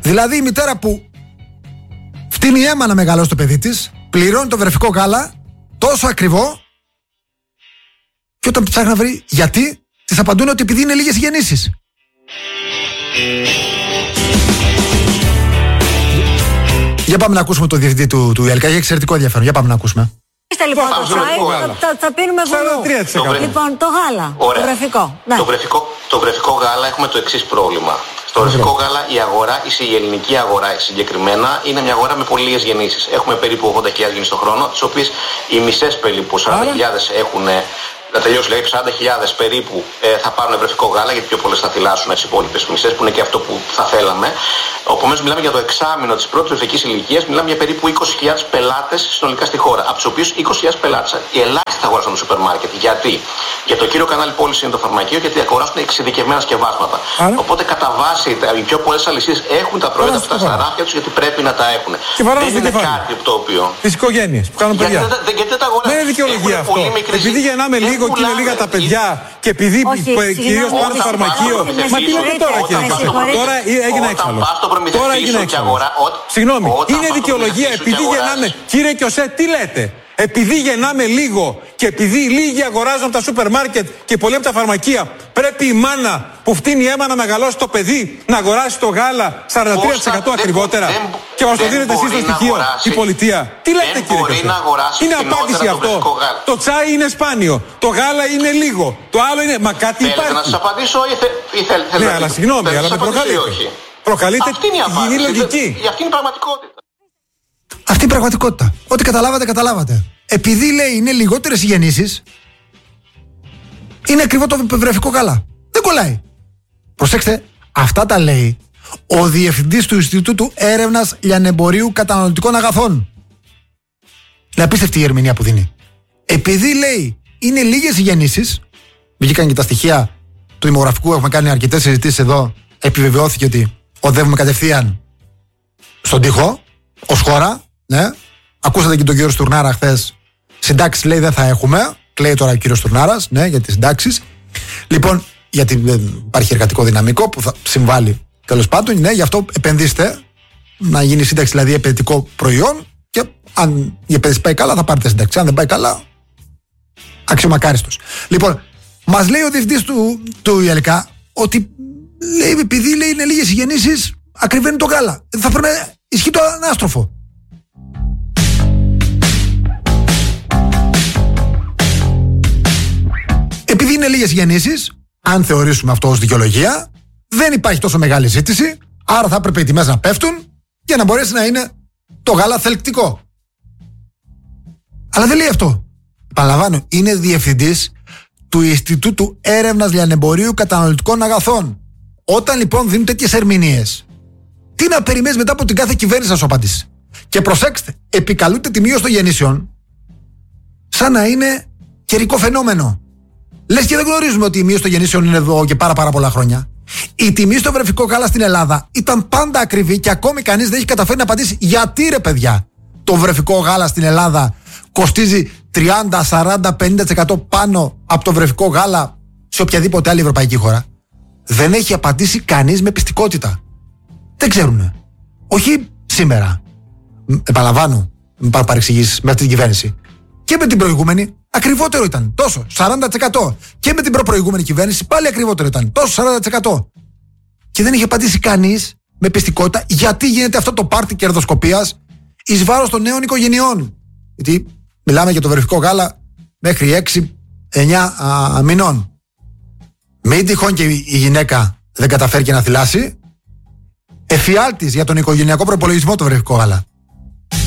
Δηλαδή η μητέρα που φτύνει αίμα να μεγαλώσει το παιδί της, πληρώνει το βρεφικό γάλα τόσο ακριβό, και όταν ψάχνει να βρει γιατί, της απαντούν ότι επειδή είναι λίγες οι γεννήσεις. Για πάμε να ακούσουμε τον διευθυντή του ΙΕΛΚΑ. Έχει εξαιρετικό ενδιαφέρον. Για πάμε να ακούσουμε. Λοιπόν, θα πίνουμε βουλού. Λοιπόν, το γάλα. Ωραία. Το βρεφικό. Ναι. Το βρεφικό γάλα έχουμε το εξής πρόβλημα. Στο βρεφικό γάλα η αγορά, η ελληνική αγορά συγκεκριμένα, είναι μια αγορά με πολύ λίγες γεννήσεις. Έχουμε περίπου 80.000 γεννήσεις το χρόνο, τις οποίες οι μισές περίπου 40.000 έχουν. Να τελειώσει, λέει, 40.000 περίπου θα πάρουν βρεφικό γάλα, γιατί πιο πολλές θα θυλάσσουν τις υπόλοιπες μισές, που είναι και αυτό που θα θέλαμε. Επομένως, μιλάμε για το εξάμηνο της πρώτης βρεφικής ηλικίας, μιλάμε για περίπου 20.000 πελάτες συνολικά στη χώρα. Από τους οποίους 20.000 πελάτες οι ελάχιστοι θα αγοράσουν το σούπερ μάρκετ. Γιατί? Για το κύριο κανάλι πώληση είναι το φαρμακείο, γιατί αγοράσουν εξειδικευμένα σκευάσματα. Οπότε, κατά βάση, οι πιο πολλές αλυσίδες έχουν τα προϊόντα αυτά στα ράφια τους, γιατί πρέπει να τα έχουν. Δεν είναι κάτι το οποίο. Τις οικογένειες που κάνουν παιδιά. Γιατί δεν τα αγοράζουν. Δεν είναι δικαιολογία αυτό. Επειδή γεννάμε λίγο και είναι λίγα τα παιδιά και επειδή κυρίως πάνε στο φαρμακείο. Μα τι λέτε τώρα, κύριε? Τώρα έγινε έξαλλο. Τώρα έγινε έξαλλο. Συγγνώμη, είναι δικαιολογία επειδή γεννάμε. Κύριε Κιωσέ, τι λέτε? Επειδή γεννάμε λίγο και επειδή λίγοι αγοράζουν από τα σούπερ μάρκετ και πολλοί από τα φαρμακεία, πρέπει η μάνα που φτύνει αίμα να μεγαλώσει το παιδί να αγοράσει το γάλα 43% ακριβότερα και μας το δίνετε εσείς το στοιχείο, η πολιτεία? Τι λέτε, κύριε Κιωσέ? Είναι απάντηση αυτό? Το τσάι είναι σπάνιο, το γάλα είναι λίγο, το άλλο είναι. Μα κάτι υπάρχει. Θέλετε να σας απαντήσω ή θέλετε? Ναι, αλλά συγγνώμη, αλλά με προκαλείτε. Προκαλείτε υγιεινή λογική. Αυτή είναι η πραγματικότητα. Αυτή η πραγματικότητα. Ό,τι καταλάβατε, καταλάβατε. Επειδή λέει είναι λιγότερες οι γεννήσεις, είναι ακριβό το βρεφικό γάλα. Δεν κολλάει. Προσέξτε, αυτά τα λέει ο διευθυντής του Ινστιτούτου Έρευνας Λιανεμπορίου Καταναλωτικών Αγαθών. Είναι απίστευτη η ερμηνεία που δίνει. Επειδή λέει είναι λίγες οι γεννήσεις, βγήκαν και τα στοιχεία του δημογραφικού, έχουμε κάνει αρκετές συζητήσεις εδώ, επιβεβαιώθηκε ότι οδεύουμε κατευθείαν στον τοίχο, ως χώρα, ναι. Ακούσατε και τον κύριο Στουρνάρα χθες. Συντάξεις λέει δεν θα έχουμε. Κλαίει τώρα ο κύριος Στουρνάρας, ναι, για τις συντάξεις. Λοιπόν, γιατί δεν υπάρχει εργατικό δυναμικό που θα συμβάλλει τέλος πάντων, ναι, γι' αυτό επενδύστε να γίνει σύνταξη, δηλαδή επενδυτικό προϊόν, και αν η επένδυση πάει καλά θα πάρετε σύνταξη. Αν δεν πάει καλά, αξιομακάριστος. Λοιπόν, μας λέει ο διευθυντής του ΙΕΛΚΑ ότι λέει, επειδή λέει είναι λίγες οι γεννήσεις, ακριβένει το γάλα. Θα πρέπει να ισχύει το ανάστροφο. Επειδή είναι λίγες γεννήσεις, αν θεωρήσουμε αυτό ως δικαιολογία, δεν υπάρχει τόσο μεγάλη ζήτηση, άρα θα έπρεπε οι τιμές να πέφτουν για να μπορέσει να είναι το γάλα θελκτικό. Αλλά δεν λέει αυτό. Επαναλαμβάνω, είναι διευθυντής του Ινστιτούτου Έρευνας Λιανεμπορίου Καταναλωτικών Αγαθών. Όταν λοιπόν δίνουν τέτοιες ερμηνείες, τι να περιμένεις μετά από την κάθε κυβέρνηση να σου απαντήσει? Και προσέξτε, επικαλούνται τη μείωση των γεννήσεων σαν να είναι καιρικό φαινόμενο. Λες και δεν γνωρίζουμε ότι η μείωση των γεννήσεων είναι εδώ και πάρα πολλά χρόνια. Η τιμή στο βρεφικό γάλα στην Ελλάδα ήταν πάντα ακριβή και ακόμη κανείς δεν έχει καταφέρει να απαντήσει γιατί, ρε παιδιά, το βρεφικό γάλα στην Ελλάδα κοστίζει 30, 40, 50% πάνω από το βρεφικό γάλα σε οποιαδήποτε άλλη ευρωπαϊκή χώρα. Δεν έχει απαντήσει κανείς με πιστικότητα. Δεν ξέρουνε. Όχι σήμερα. Επαναλαμβάνω, μην πάρω παρεξηγήσεις με αυτή την κυβέρνηση. Και με την προηγούμενη ακριβότερο ήταν. Τόσο, 40%. Και με την προηγούμενη κυβέρνηση πάλι ακριβότερο ήταν. Τόσο, 40%. Και δεν είχε απαντήσει κανείς με πιστικότητα γιατί γίνεται αυτό το πάρτι κερδοσκοπίας εις βάρος των νέων οικογενειών. Γιατί μιλάμε για το βρεφικό γάλα μέχρι 6-9 μηνών. Μην τυχόν και η γυναίκα δεν καταφέρει και να θυλάσει. Εφιάλτης για τον οικογενειακό προπολογισμό το βρεφικό γάλα.